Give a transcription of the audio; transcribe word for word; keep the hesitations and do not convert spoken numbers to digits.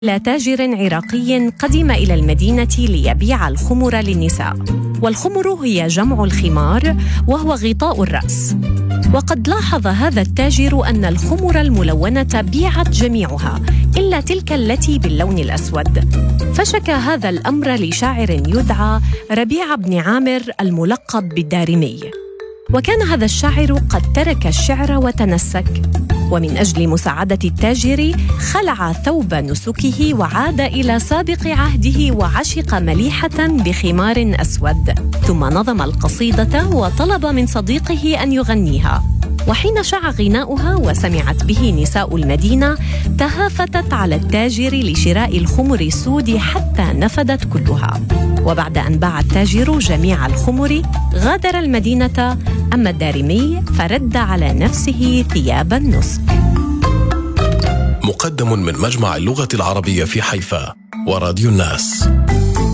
إلى تاجر عراقي قدم إلى المدينة ليبيع الخمر للنساء، والخمر هي جمع الخمار وهو غطاء الرأس. وقد لاحظ هذا التاجر أن الخمر الملونة بيعت جميعها إلا تلك التي باللون الأسود، فشكى هذا الأمر لشاعر يدعى ربيع بن عامر الملقب بالدارمي. وكان هذا الشاعر قد ترك الشعر وتنسك، ومن أجل مساعدة التاجر خلع ثوب نسكه وعاد إلى سابق عهده وعشق مليحة بخمار أسود، ثم نظم القصيدة وطلب من صديقه أن يغنيها. وحين شاع غناؤها وسمعت به نساء المدينة تهافتت على التاجر لشراء الخمر السود حتى نفدت كلها. وبعد أن باع التاجر جميع الخمر غادر المدينة، أما الدارمي فرد على نفسه ثياب النسك. مقدم من مجمع اللغة العربية في حيفا وراديو الناس.